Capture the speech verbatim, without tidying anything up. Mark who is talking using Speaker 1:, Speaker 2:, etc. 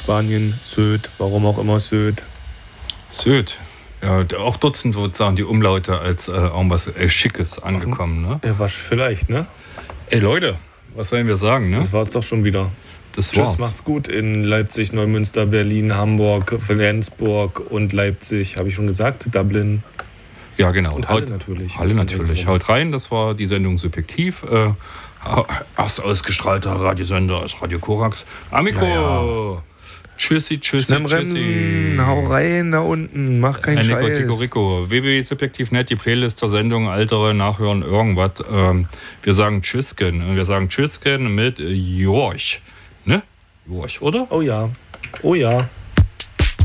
Speaker 1: Spanien, Sylt, warum auch immer Sylt.
Speaker 2: Sylt. Ja, auch dort sind sozusagen die Umlaute als äh, irgendwas äh, Schickes angekommen, ne?
Speaker 1: Ja, was vielleicht, ne?
Speaker 2: Ey Leute, was sollen wir sagen, ne?
Speaker 1: Das war's doch schon wieder.
Speaker 2: Das
Speaker 1: Tschüss,
Speaker 2: war's.
Speaker 1: macht's gut in Leipzig, Neumünster, Berlin, Hamburg, Flensburg und Leipzig. Habe ich schon gesagt? Dublin.
Speaker 2: Ja, genau.
Speaker 1: Und Halle
Speaker 2: Haut,
Speaker 1: natürlich.
Speaker 2: Halle natürlich. Haut rein, das war die Sendung Subjektiv. Äh, erst ausgestrahlter Radiosender ist Radio Korax. Amico!
Speaker 1: Ja, ja.
Speaker 2: Tschüssi, tschüssi,
Speaker 1: Schnell bremsen,
Speaker 2: tschüssi.
Speaker 1: hau rein da unten, mach keinen
Speaker 2: Nico,
Speaker 1: Scheiß.
Speaker 2: Tico, Rico. w w w punkt subjektiv punkt net, die Playlist zur Sendung, Altere, Nachhören, irgendwas. Ähm, wir sagen Tschüssken. Wir sagen Tschüssken mit Jorch. Ne? Jorch, oder?
Speaker 1: Oh ja, oh ja.